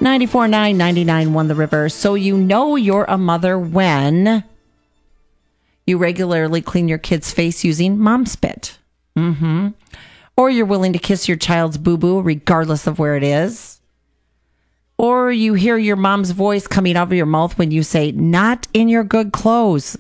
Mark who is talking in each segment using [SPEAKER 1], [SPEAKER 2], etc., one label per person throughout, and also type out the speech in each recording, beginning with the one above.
[SPEAKER 1] 94.9, 99.1 The River. So you know you're a mother when you regularly clean your kid's face using mom spit. Or you're willing to kiss your child's boo-boo regardless of where it is. Or you hear your mom's voice coming out of your mouth when you say, not in your good clothes.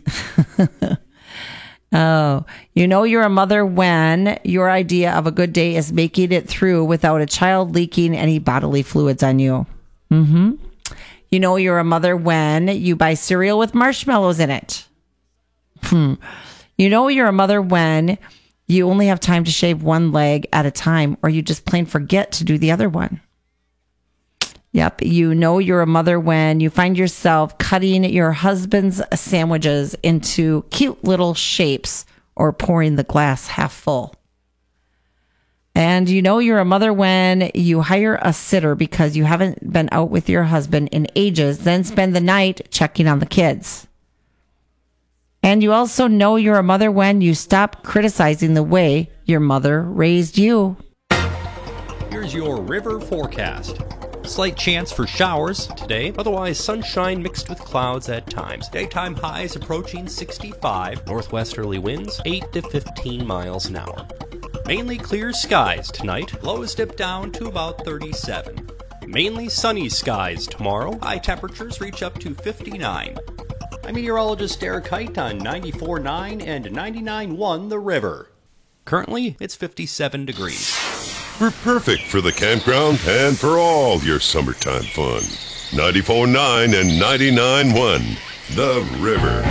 [SPEAKER 1] Oh, you know you're a mother when your idea of a good day is making it through without a child leaking any bodily fluids on you. You know you're a mother when you buy cereal with marshmallows in it. You know you're a mother when you only have time to shave one leg at a time, or you just plain forget to do the other one. Yep, you know you're a mother when you find yourself cutting your husband's sandwiches into cute little shapes or pouring the glass half full. And you know you're a mother when you hire a sitter because you haven't been out with your husband in ages, then spend the night checking on the kids. And you also know you're a mother when you stop criticizing the way your mother raised you.
[SPEAKER 2] Here's your river forecast. Slight chance for showers today, otherwise sunshine mixed with clouds at times. Daytime highs approaching 65, northwesterly winds 8 to 15 miles an hour. Mainly clear skies tonight, lows dip down to about 37. Mainly sunny skies tomorrow, high temperatures reach up to 59. I'm meteorologist Derek Height on 94.9 and 99.1 The River. Currently, it's 57 degrees.
[SPEAKER 3] We're perfect for the campground and for all your summertime fun. 94.9 and 99.1 The River.